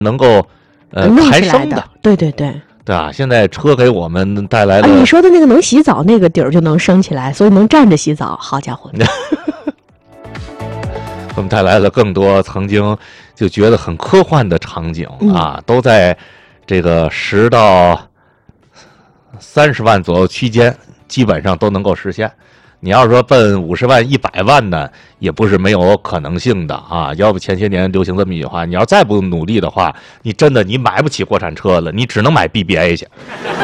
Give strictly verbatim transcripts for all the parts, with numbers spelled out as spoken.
能够呃抬升的， 对对对。 对啊，现在车给我们带来了、 啊、你说的那个能洗澡那个底儿就能升起来，所以能站着洗澡。好家伙！ 我们带来了更多曾经就觉得很科幻的场景啊，嗯、都在这个十到三十万左右区间，基本上都能够实现。你要是说奔五十万、一百万呢，也不是没有可能性的啊。要不前些年流行这么一句话，你要再不努力的话，你真的你买不起国产车了，你只能买 B B A 去。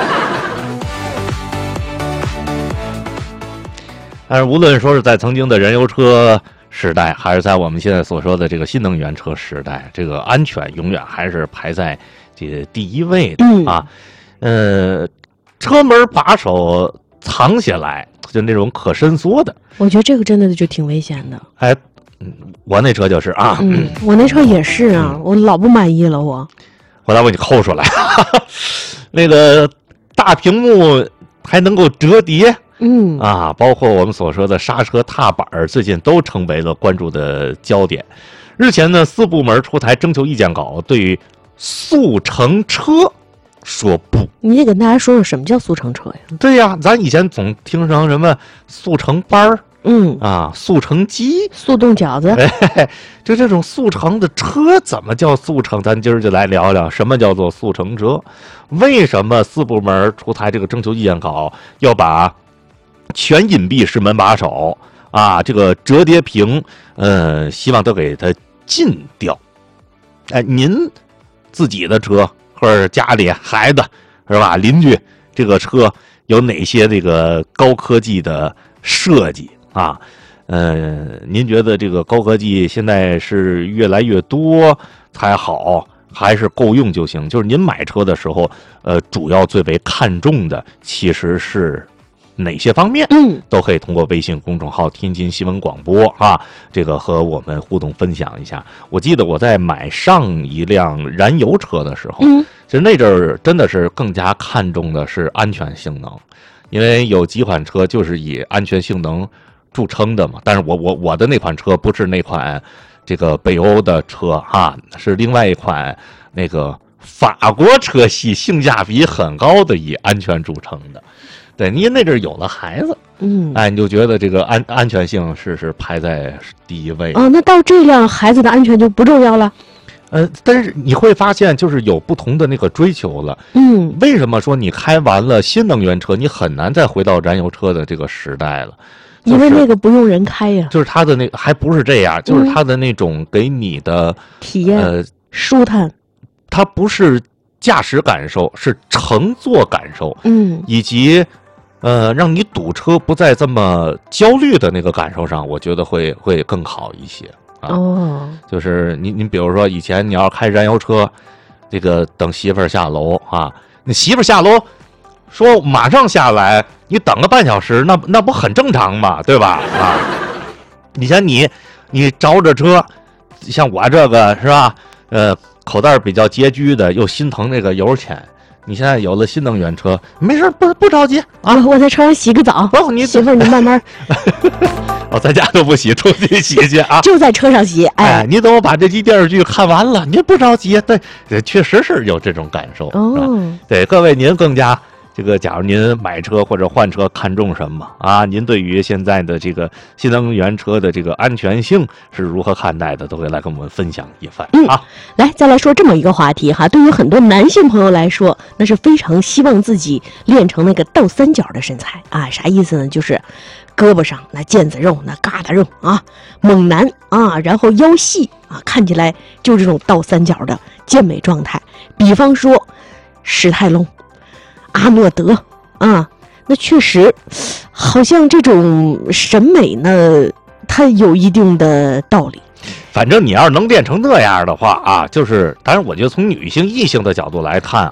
但是无论说是在曾经的燃油车时代，还是在我们现在所说的这个新能源车时代，这个安全永远还是排在这个第一位的啊。呃，车门把手藏起来。就那种可伸缩的， 我觉得这个真的就挺危险的。 哎，我那车就是啊， 嗯，我那车也是啊，嗯、我老不满意了我。 回来我给你抠出来，那个大屏幕还能够折叠， 嗯啊，包括我们所说的刹车踏板，最近都成为了关注的焦点。日前呢，四部门出台征求意见稿，对于速成车说不。 你得跟大家说说什么叫速成车呀？ 对呀，咱以前总听成什么速成班儿， 嗯啊，速成鸡、 速冻饺子， 哎，就这种速成的车怎么叫速成？咱今儿就来聊聊什么叫做速成车。为什么四部门出台这个征求意见稿，要把全隐蔽式门把手啊，这个折叠屏，呃，希望都给它禁掉？哎，您自己的车或者家里孩子是吧，邻居这个车有哪些这个高科技的设计啊？呃，您觉得这个高科技现在是越来越多才好，还是够用就行？就是您买车的时候，呃，主要最为看重的其实是哪些方面？ 嗯， 都可以通过微信公众号天津新闻广播啊，这个和我们互动分享一下。我记得我在买上一辆燃油车的时候， 嗯， 其实那阵儿真的是更加看重的是安全性能，因为有几款车就是以安全性能著称的嘛。但是我我我的那款车不是那款这个北欧的车啊，是另外一款那个法国车系，性价比很高的，以安全著称的。对，您那阵儿有了孩子， 嗯， 哎，你就觉得这个安安全性是是排在第一位。 哦，那到这辆孩子的安全就不重要了。 呃，但是你会发现，就是有不同的那个追求了。 嗯， 为什么说你开完了新能源车，你很难再回到燃油车的这个时代了？就是、 因为那个不用人开呀。 就是它的那还不是这样，就是它的那种给你的、 嗯、体验， 呃， 舒坦。 它不是驾驶感受，是乘坐感受。 嗯， 以及。呃，让你堵车不再这么焦虑的那个感受上，我觉得会会更好一些啊。 哦， 就是您您比如说以前你要开燃油车，这个等媳妇儿下楼啊，你媳妇儿下楼说马上下来，你等个半小时，那那不很正常嘛，对吧？啊，你像你你着着车，像我这个是吧？呃，口袋比较拮据的，又心疼那个油钱。你现在有了新能源车，没事不不着急啊！ 我在车上洗个澡。 不，你媳妇儿你慢慢。 我在家都不洗，出去洗去啊！ 就在车上洗。哎， 哎你等我把这集电视剧看完了，你不着急。对，确实是有这种感受。 哦， 对，各位您更加这个，假如您买车或者换车看重什么啊？您对于现在的这个新能源车的这个安全性是如何看待的？都会来跟我们分享一番。 嗯， 啊， 来再来说这么一个话题哈，对于很多男性朋友来说，那是非常希望自己练成那个倒三角的身材啊。啥意思呢？就是胳膊上那腱子肉那疙瘩肉啊，猛男啊，然后腰细啊，看起来就这种倒三角的健美状态。比方说史泰龙、阿诺德啊，那确实好像这种审美呢，它有一定的道理。 反正你要是能练成那样的话啊，就是当然我觉得从女性异性的角度来看啊，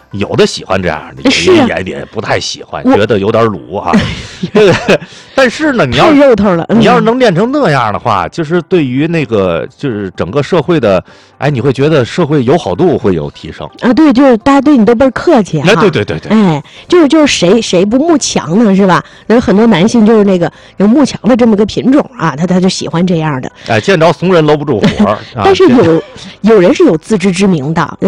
有的喜欢这样的，有是啊的也也不太喜欢， 我觉得有点鲁啊。这个，但是呢，你要太肉头了。嗯你要是能练成那样的话，就是对于那个就是整个社会的，哎，你会觉得社会友好度会有提升。 啊，对，就是大家对你都倍儿客气哈。 哎，对对对对， 哎，就是就是谁谁不慕强呢，是吧？那有很多男性就是那个有慕强的这么个品种啊，他他就喜欢这样的。 哎，见着怂人搂不住火。啊但是这有有人是有自知之明的。